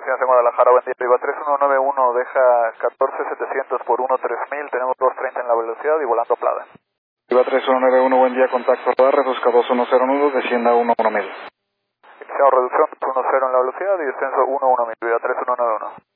confianza en Guadalajara, buen día. Viva 3191, deja 14700 por 13000, tenemos 230 en la velocidad y volando Plada. Viva 3191, buen día, contacto radar, reduzca 2109, descienda 11000. Iniciamos reducción 10 en la velocidad y descenso 11000, Viva 3191.